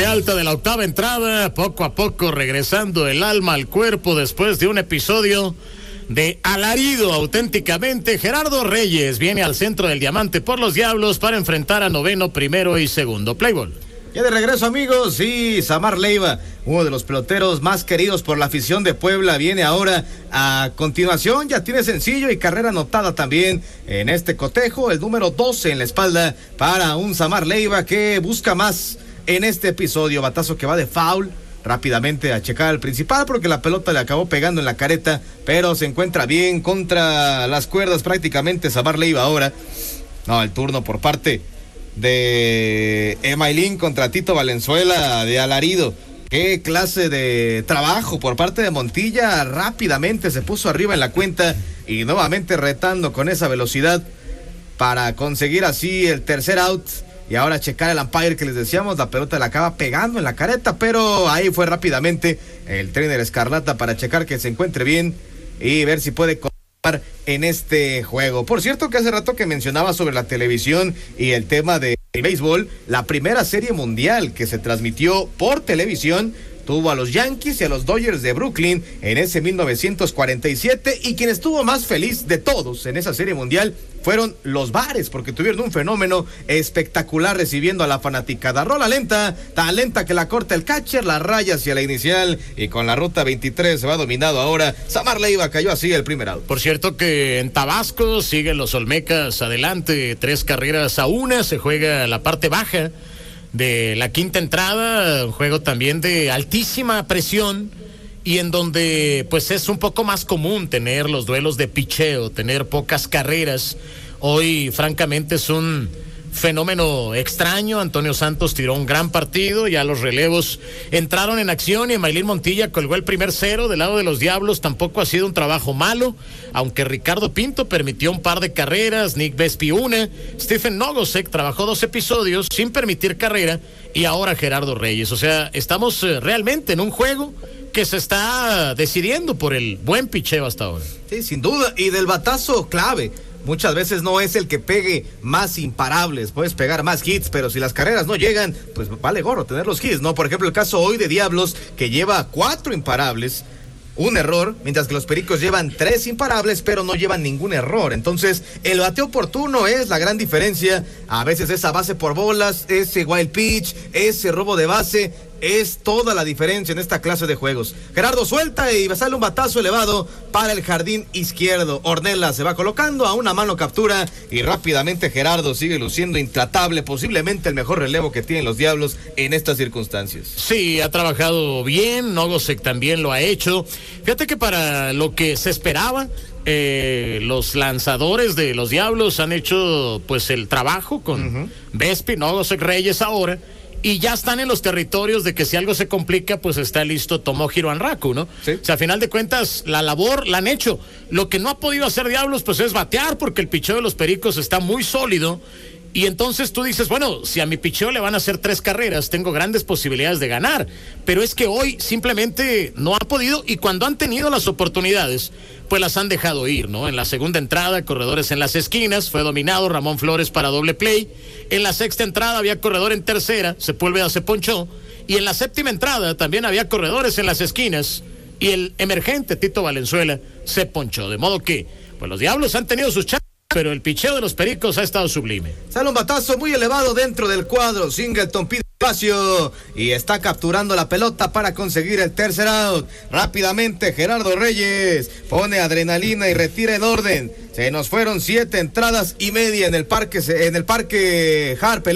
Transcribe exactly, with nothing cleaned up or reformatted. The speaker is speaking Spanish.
parte alta de la octava entrada, poco a poco regresando el alma al cuerpo después de un episodio de alarido auténticamente. Gerardo Reyes viene al centro del diamante por los Diablos para enfrentar a noveno, primero y segundo. Playball. Ya de regreso, amigos, y Samar Leiva, uno de los peloteros más queridos por la afición de Puebla, viene ahora a continuación. Ya tiene sencillo y carrera anotada también en este cotejo, el número doce en la espalda para un Samar Leiva que busca más en este episodio. Batazo que va de foul, rápidamente a checar al principal porque la pelota le acabó pegando en la careta, pero se encuentra bien contra las cuerdas prácticamente Samar Leiva ahora. No, el turno por parte de Emailín contra Tito Valenzuela de alarido. Qué clase de trabajo por parte de Montilla. Rápidamente se puso arriba en la cuenta y nuevamente retando con esa velocidad para conseguir así el tercer out. Y ahora checar el umpire que les decíamos, la pelota le acaba pegando en la careta, pero ahí fue rápidamente el trainer Escarlata para checar que se encuentre bien y ver si puede en este juego. Por cierto, que hace rato que mencionaba sobre la televisión y el tema del béisbol, la primera serie mundial que se transmitió por televisión tuvo a los Yankees y a los Dodgers de Brooklyn en ese mil novecientos cuarenta y siete, y quien estuvo más feliz de todos en esa serie mundial fueron los Bares, porque tuvieron un fenómeno espectacular recibiendo a la fanaticada. Rola lenta, tan lenta que la corta el catcher, la raya hacia la inicial, y con la ruta veintitrés se va dominado ahora. Samar Leiva cayó así el primer out. Por cierto que en Tabasco siguen los Olmecas adelante, tres carreras a una, se juega la parte baja de la quinta entrada, un juego también de altísima presión y en donde pues es un poco más común tener los duelos de picheo, tener pocas carreras. Hoy francamente es un fenómeno extraño. Antonio Santos tiró un gran partido, ya los relevos entraron en acción y Emailín Montilla colgó el primer cero. Del lado de los Diablos tampoco ha sido un trabajo malo, aunque Ricardo Pinto permitió un par de carreras, Nick Vespi una, Stephen Nogosek trabajó dos episodios sin permitir carrera y ahora Gerardo Reyes. O sea, estamos eh, realmente en un juego que se está decidiendo por el buen picheo hasta ahora. Sí, sin duda, y del batazo clave. Muchas veces no es el que pegue más imparables, puedes pegar más hits, pero si las carreras no llegan, pues vale gorro tener los hits, ¿no? Por ejemplo, el caso hoy de Diablos, que lleva cuatro imparables, un error, mientras que los Pericos llevan tres imparables, pero no llevan ningún error. Entonces, el bateo oportuno es la gran diferencia. A veces esa base por bolas, ese wild pitch, ese robo de base, es toda la diferencia en esta clase de juegos. Gerardo suelta y sale un batazo elevado para el jardín izquierdo. Ornella se va colocando a una mano captura y rápidamente Gerardo sigue luciendo intratable, posiblemente el mejor relevo que tienen los Diablos en estas circunstancias. Sí, ha trabajado bien, Nogosek también lo ha hecho. Fíjate que para lo que se esperaba, eh, los lanzadores de los Diablos han hecho pues el trabajo con uh-huh. Vespi, Nogosek, Reyes ahora, y ya están en los territorios de que si algo se complica, pues está listo Tomohiro Anraku, ¿no? Sí. O sea, a final de cuentas, la labor la han hecho. Lo que no ha podido hacer Diablos, pues es batear, porque el picheo de los Pericos está muy sólido. Y entonces tú dices, bueno, si a mi picheo le van a hacer tres carreras, tengo grandes posibilidades de ganar. Pero es que hoy simplemente no ha podido, y cuando han tenido las oportunidades, pues las han dejado ir, ¿no? En la segunda entrada, corredores en las esquinas, fue dominado Ramón Flores para doble play. En la sexta entrada había corredor en tercera, Sepúlveda se ponchó. Y en la séptima entrada también había corredores en las esquinas y el emergente Tito Valenzuela se ponchó. De modo que, pues los Diablos han tenido sus chances, pero el picheo de los Pericos ha estado sublime. Sale un batazo muy elevado dentro del cuadro. Singleton pide espacio y está capturando la pelota para conseguir el tercer out. Rápidamente Gerardo Reyes pone adrenalina y retira en orden. Se nos fueron siete entradas y media en el parque, en el parque Harper.